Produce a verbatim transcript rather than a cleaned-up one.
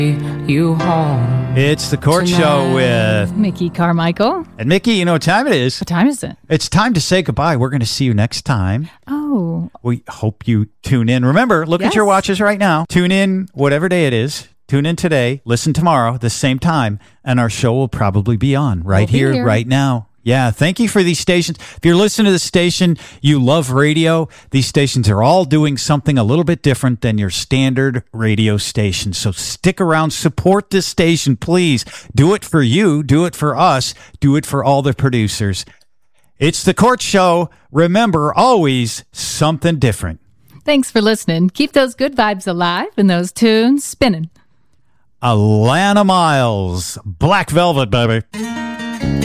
you home. It's the Court Tonight. Show with Mickey Carmichael. and Mickey. You know what time it is? What time is it? It's time to say goodbye. We're going to see you next time. Oh, We hope you tune in. Remember, look Yes. at your watches right now. Tune in whatever day it is. Tune in today. Listen tomorrow, the same time, and our show will probably be on right We'll be here, here. right now. Yeah, thank you for these stations. If you're listening to the station, you love radio. These stations are all doing something a little bit different than your standard radio station. So stick around, support this station, please. Do it for you, do it for us, do it for all the producers. It's the Court Show. Remember, always something different. thanks for listening. Keep those good vibes alive and those tunes spinning. Alana Miles, Black Velvet, baby.